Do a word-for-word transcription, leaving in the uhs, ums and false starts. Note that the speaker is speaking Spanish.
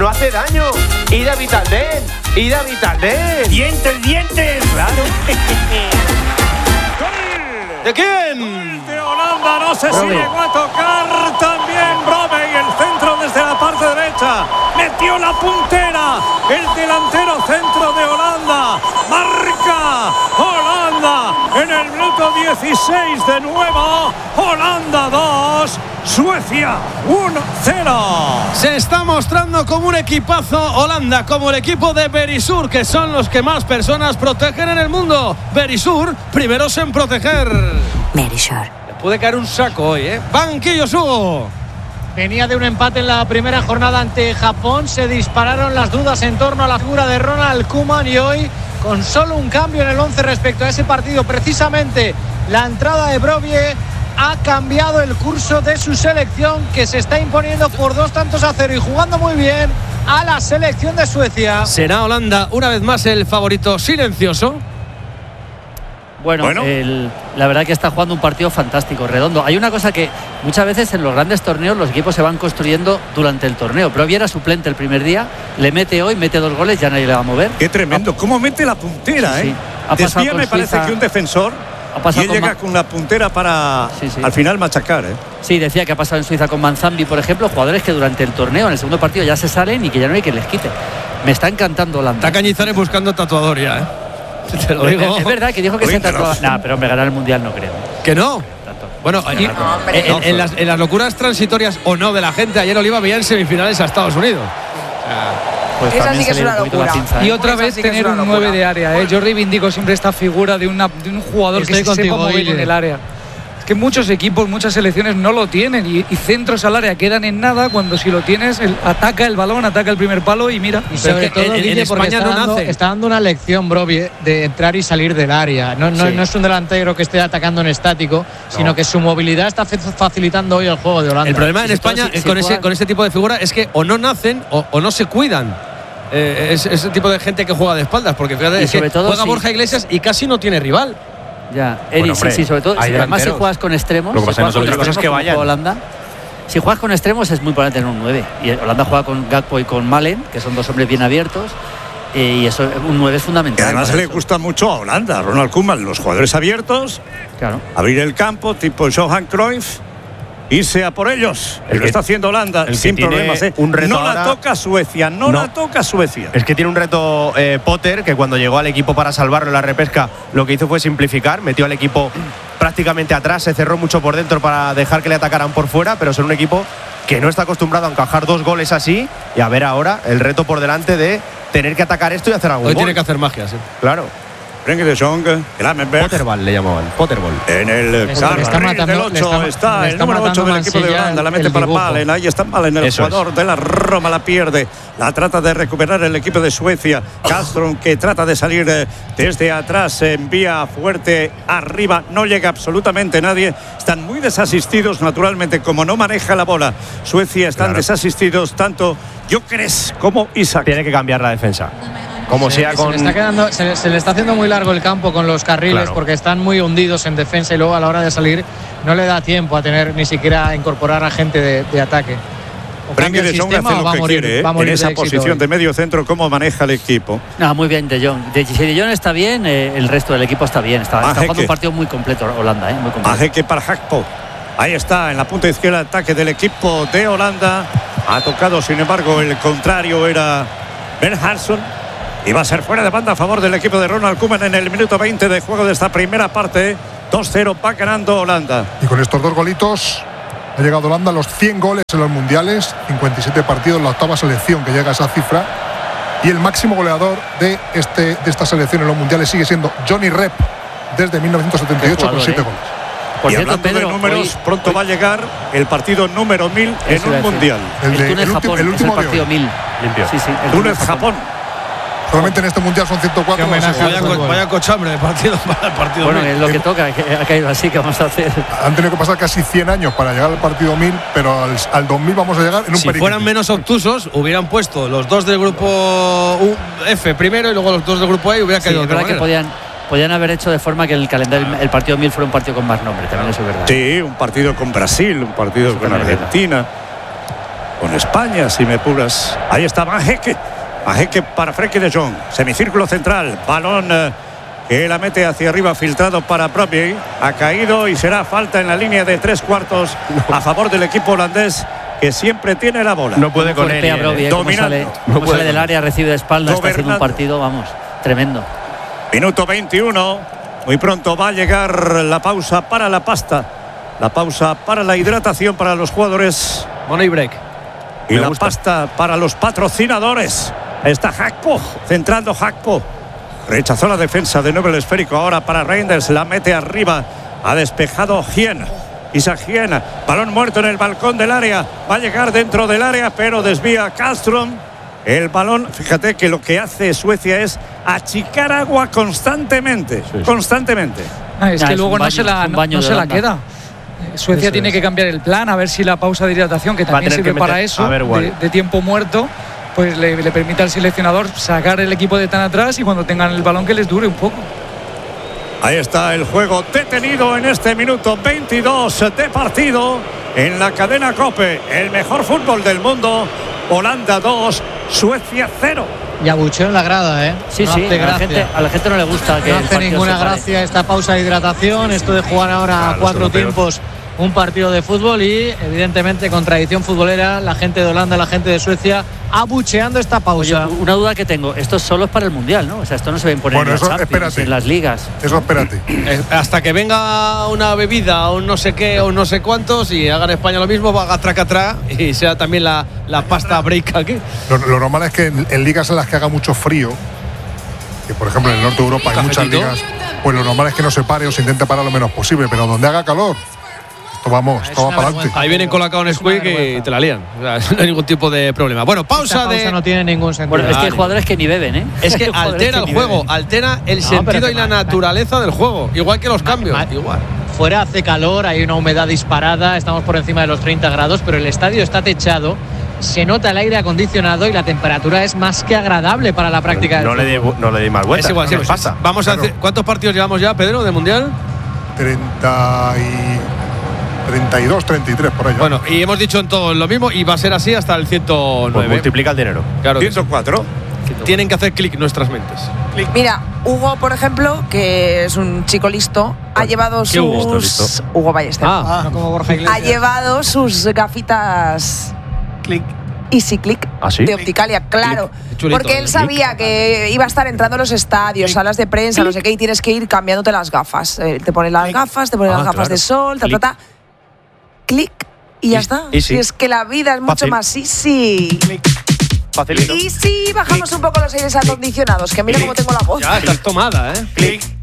no hace daño. Ida Vitaldent, Ida Vitaldent. Dientes, dientes. Claro. ¿De quién? Gol de Holanda, no sé si llegó a tocar también Robben, el centro desde la parte derecha. Metió la puntera, el delantero centro de Holanda. Marca Holanda en el minuto dieciséis de nuevo. Holanda dos, Suecia uno cero. Se está mostrando como un equipazo Holanda, como el equipo de Verisur, que son los que más personas protegen en el mundo. Verisur, primeros en proteger. Verisur. Le puede caer un saco hoy, ¿eh? Banquillo Hugo. Venía de un empate en la primera jornada ante Japón. Se dispararon las dudas en torno a la figura de Ronald Koeman y hoy, con solo un cambio en el once respecto a ese partido, precisamente la entrada de Brovie ha cambiado el curso de su selección, que se está imponiendo por dos tantos a cero y jugando muy bien a la selección de Suecia. ¿Será Holanda una vez más el favorito silencioso? Bueno, bueno. El, la verdad que está jugando un partido fantástico, redondo. Hay una cosa que muchas veces en los grandes torneos los equipos se van construyendo durante el torneo. Brovie era suplente el primer día, le mete hoy, mete dos goles, ya nadie le va a mover. Qué tremendo, cómo mete la puntera, sí, sí. ¿eh? Ha pasado Desvía, con me parece Suiza, que un defensor ha pasado y él con llega Ma- con la puntera para Sí, sí. al final machacar, ¿eh? Sí, decía que ha pasado en Suiza con Manzambi, por ejemplo, jugadores que durante el torneo, en el segundo partido, ya se salen y que ya no hay quien les quite. Me está encantando Holanda. Está Cañizares buscando tatuador ya, ¿eh? Te lo digo. Es, es verdad que dijo que Oye, se tatuaba. pero- Nah, pero hombre, ganar el mundial no creo. ¿Que no? Tanto. Bueno, y- en, en- en las, en las locuras transitorias o no de la gente, ayer Oliva veía en semifinales a Estados Unidos. Pues Esa también sí que se es le una dio un poquito la locura. pinza, ¿eh? Y otra Esa vez sí que es tener una un nueve locura. de área, ¿eh? Yo reivindico siempre esta figura de, una, de un jugador Estoy que se contigo, sepa mover Guille. en el área. Es que muchos equipos, muchas selecciones no lo tienen y, y centros al área quedan en nada cuando si lo tienes, el, ataca el balón, ataca el primer palo y mira. Y sobre es que todo, en- en Guille, porque España está, no dando, nace. está dando una lección, Brovie, de entrar y salir del área. No, no, Sí. no es un delantero que esté atacando en estático, sino que su movilidad está fe- facilitando hoy el juego de Holanda. El problema en si España todo- si- es si con, ese, juegan- con ese tipo de figura es que o no nacen o, o no se cuidan. Eh, es, ese tipo de gente que juega de espaldas, porque fíjate, Y es que sobre todo juega si- Borja Iglesias y casi no tiene rival. Ya, Eri, Bueno, hombre, sí, sí, sobre todo. hay Si, además, si delanteros. juegas con extremos, Lo que si pasa es que juegas con otra cosa es extremos que como vayan. juega Holanda. Si juegas con extremos es muy importante tener un nueve. Y Holanda juega con Gakpo y con Malen, que son dos hombres bien abiertos. eh, y eso, un nueve es Que fundamental. además para le eso. gusta mucho a Holanda, a Ronald Koeman, los jugadores abiertos, Claro. abrir el campo, tipo Johan Cruyff, irse a por ellos. El lo que- está haciendo Holanda el que sin tiene problemas, ¿eh? un reto no la ahora- toca Suecia, no, No. la toca Suecia. Es que tiene un reto eh, Potter, que cuando llegó al equipo para salvarlo en la repesca, lo que hizo fue simplificar, metió al equipo prácticamente atrás, se cerró mucho por dentro para dejar que le atacaran por fuera, pero son un equipo que no está acostumbrado a encajar dos goles así, y a ver ahora el reto por delante de tener que atacar esto y hacer algún Hoy gol. tiene que hacer magia, sí. Claro. Frenkie de Jong, Gravenberch. Potterball le llamaban, Potterball. En el Le está- le está carril matando- del le ocho está- está, le el está número ocho matando del equipo de Mansilla Holanda. La el- mete el para dibujo. Malen. Ahí está Malen, el Eso jugador de la Roma, la pierde. La trata de recuperar el equipo de Suecia. Castro, que trata de salir eh, desde atrás, se envía fuerte arriba. No llega absolutamente nadie. Están muy desasistidos, naturalmente, como no maneja la bola. Suecia están Claro. desasistidos tanto Gyökeres como Isaac. Tiene que cambiar la defensa. Como Se- sea se, con. le está quedando, se, le- se le está haciendo muy largo el campo con los carriles, Claro. porque están muy hundidos en defensa y luego a la hora de salir no le da tiempo a tener ni siquiera a incorporar a gente de, de ataque. O Frenkie cambia el de Jong sistema hace o lo va a que morir, quiere, ¿eh? va a en morir esa de éxito posición hoy. de medio centro, cómo maneja el equipo. No, muy bien, De Jong. De, si De Jong está bien, eh, el resto del equipo está bien. Está, está Majeque. jugando un partido muy completo Holanda, ¿eh? Muy completo. Majeque para Hakpo. Ahí está, en la punta izquierda, ataque del equipo de Holanda. Ha tocado, sin embargo, el contrario era Bernhardsson. Y va a ser fuera de banda a favor del equipo de Ronald Koeman en el minuto veinte de juego de esta primera parte. dos cero va ganando Holanda. Y con estos dos golitos ha llegado Holanda a los cien goles en los mundiales, cincuenta y siete partidos, la octava selección que llega a esa cifra. Y el máximo goleador de, este, de esta selección en los mundiales sigue siendo Johnny Rep desde mil novecientos setenta y ocho con Qué jugador, siete ¿eh? goles. Por y cierto, hablando Pedro, de números, hoy- pronto hoy- va a llegar el partido número mil en Eso iba a un decir. mundial. El, El, de, el, Túnez-Japón último, el es el último de partido hoy. mil. Limpio. Sí, sí. el Túnez-Japón. Solamente en este mundial son ciento cuatro. Qué homenaje goles. al Vaya, fútbol. co- vaya cochambre de partido para el partido. Bueno, mil. es lo que toca, que ha caído así, que vamos a hacer. Han tenido que pasar casi cien años para llegar al partido mil, pero al, al dos mil vamos a llegar en un Si periquete. fueran menos obtusos, hubieran puesto los dos del grupo U- F primero y luego los dos del grupo E y hubiera Sí, caído es de otra verdad que manera. podían, podían haber hecho de forma que el calendario, el partido mil fuera un partido con más nombre, también eso es verdad. Sí, un partido con Brasil, un partido Eso con también es Argentina. con España, si me apuras. Ahí está Van Hekke. Van Hekke para Frenkie de Jong. Semicírculo central. Balón eh, que la mete hacia arriba, filtrado para Brobbey. Ha caído y será falta en la línea de tres cuartos no. a favor del equipo holandés, que siempre tiene la bola. No puede con él. Eh, Brobbey, eh, dominando. Sale, no puede sale del área, recibe de espalda, está haciendo un partido, vamos, tremendo. Minuto veintiuno. Muy pronto va a llegar la pausa para la pasta. La pausa para la hidratación para los jugadores. Money break. Y Me la gusta. pasta para los patrocinadores. Está Gakpo, centrando Gakpo. Rechazó la defensa de nuevo el esférico. Ahora para Reinders, la mete arriba. Ha despejado Gien. Isaac Gien. Balón muerto en el balcón del área. Va a llegar dentro del área, pero desvía Kallström. El balón, fíjate que lo que hace Suecia es achicar agua constantemente. Sí. Constantemente. Ah, es nah, que es luego baño, no se la, no, no se la queda. Suecia eso tiene es. que cambiar el plan, a ver si la pausa de hidratación, que también sirve para eso, de, de tiempo muerto, pues le, le permite al seleccionador sacar el equipo de tan atrás y cuando tengan el balón que les dure un poco. Ahí está el juego detenido en este minuto veintidós de partido en la cadena COPE. El mejor fútbol del mundo. Holanda dos, Suecia cero. Y abucheo en la grada, ¿eh? Sí, no sí, a la, gente, a la gente no le gusta que no hace ninguna gracia esta pausa de hidratación, esto de jugar ahora claro, a cuatro tiempos un partido de fútbol y evidentemente con tradición futbolera la gente de Holanda, la gente de Suecia abucheando esta pausa. Oye, una duda que tengo, esto solo es para el Mundial, ¿no? O sea, esto no se va a imponer bueno, en, eso, la Champions, en las ligas. Eso espérate. Hasta que venga una bebida o no sé qué o no sé cuántos y hagan España lo mismo, va a tracatrá y sea también la, la pasta break aquí. Lo, lo normal es que en, en ligas en las que haga mucho frío, que por ejemplo en el norte de Europa hay muchas ligas, pues lo normal es que no se pare o se intente parar lo menos posible, pero donde haga calor, esto vamos, esto va para adelante. Ahí vienen con la Cao Nesquik y te la lían. O sea, no hay ningún tipo de problema. Bueno, pausa, pausa de. no tiene ningún sentido. Bueno, es que hay jugadores que ni beben, ¿eh? Es que altera el juego, beben. altera el no, sentido y la mal, naturaleza mal. del juego. Igual que los mal, cambios. Mal. Igual. Fuera hace calor, hay una humedad disparada, estamos por encima de los treinta grados, pero el estadio está techado. Se nota el aire acondicionado y la temperatura es más que agradable para la práctica no, del le di, no le di mal vuelta. Es igual, no, sí, pasa. Vamos claro. a hacer, ¿cuántos partidos llevamos ya, Pedro, de Mundial? treinta y treinta y dos, treinta y tres por ahí. Bueno, y hemos dicho en todo lo mismo y va a ser así hasta el ciento nueve. Pues multiplica el dinero. Claro. ciento cuatro. Tienen que hacer clic nuestras mentes. Clic. Mira, Hugo, por ejemplo, que es un chico listo, ha llevado sus Hugo, listo? Hugo Ballester. Ah, no como Borja Iglesias. Ha llevado sus gafitas clic. Easy Click ¿Ah, sí? de Opticalia, claro. Chulito, porque él sabía click. que iba a estar entrando a los estadios, click. salas de prensa, click. no sé qué, y tienes que ir cambiándote las gafas. Eh, te pones las click. gafas, te pones ah, las gafas claro. de sol, ta, ta, ta. Clic y ya está. Easy. Y es que la vida es mucho Fácil. más easy. Clic. Facilito. Y si bajamos click. un poco los aires acondicionados, que mira cómo tengo la voz. Ya estás tomada, ¿eh? Clic.